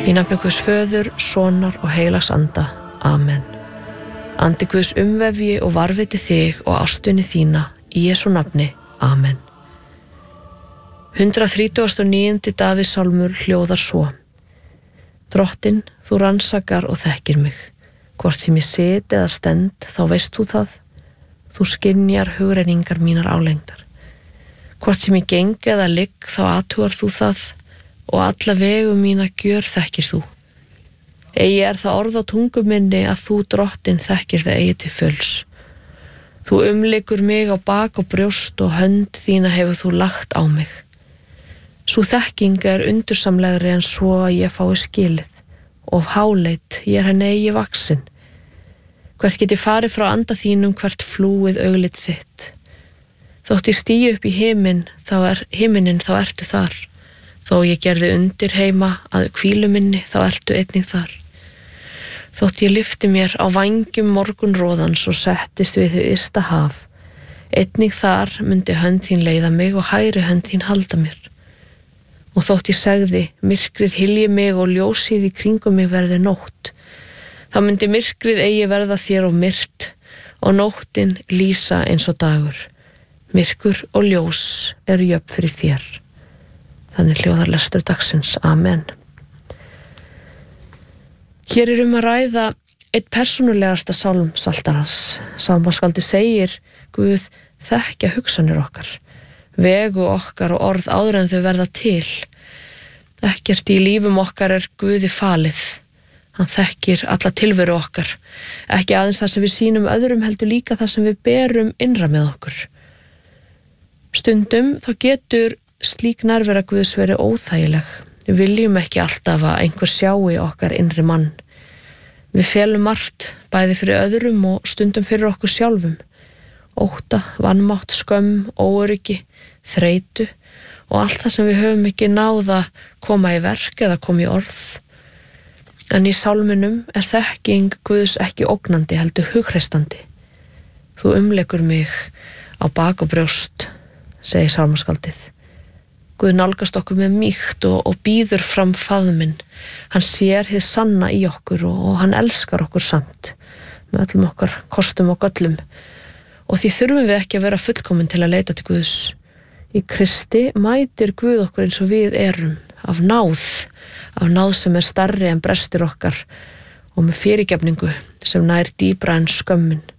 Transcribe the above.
Í nafni Guðs föður, sonar og heilags anda. Amen. Andi Guðs umvefji og varviti þig og ástvini þína í Jesú nafni. Amen. 139. Davíðssálmur hljóðar svo: Drottinn, þú rannsakar og þekkir mig. Hvort sem ég sit eða stend, þá veist þú það. Þú skynjar hugrenningar mínar álengdar. Hvort sem ég geng eða ligg, þá athugar þú það, og alla vegu mína gjör þekkir þú. Eigi það orð á tungu minni að þú, Drottinn, þekkir það eigi til fulls. Þú umlykur mig á bak og brjóst og hönd þína hefur þú lagt á mig. Sú þekking undursamlegri en svo að ég fái skilið. Of háleit, ég henni eigi vaksin. Hvert get ég farið frá anda þínum, hvert flúið auglit þitt. Þótt ég stíu upp í himinn, þá ertu þar. Þó ég gerði undir heima að hvílu minni, þá ertu einnig þar. Þótt ég lyfti mér á vængjum morgunróðans og settist við hið ysta haf, einnig þar myndi hönd þín leiða mig og hægri hönd þín halda mér. Og þótt ég segði, myrkrið hylji mig og ljósið í kringum mig verði nótt, þá myndi myrkrið eigi verða þér of myrt og nóttin lýsa eins og dagur. Myrkur og ljós jöfn fyrir þér. Þannig hljóðar lestur dagsins. Amen. Hér að ræða einn persónulegasta sálm psaltarans. Sálmaskáldi segir: Guð þekkja hugsanir okkar, vegu okkar og orð áður en þau verða til. Ekkert í lífum okkar Guði falið. Hann þekkir alla tilveru okkar, ekki aðeins það sem við sýnum öðrum, heldur líka það sem við berum innra með okkur. Stundum þá getur slík nærvera Guðs verið óþægileg. Við viljum ekki alltaf að einhver sjái okkar innri mann. Við felum margt, bæði fyrir öðrum og stundum fyrir okkur sjálfum. Ótta, vanmátt, skömm, óöryggi, þreytu og allt það sem við höfum ekki náð að koma í verk eða koma í orð. En í sálminum þekking Guðs ekki ógnandi, heldur hughrestandi. Þú umlykur mig á bak og brjóst, segir sálmaskáldið. Guð nálgast okkur með mýkt og býður fram faðminn. Hann sér hið sanna í okkur og hann elskar okkur samt, með öllum okkar kostum og göllum. Og því þurfum við ekki að vera fullkomin til að leita til Guðs. Í Kristi mætir Guð okkur eins og við erum, af náð sem stærri en brestir okkar og með fyrirgefningu sem nær dýpra en skömmin.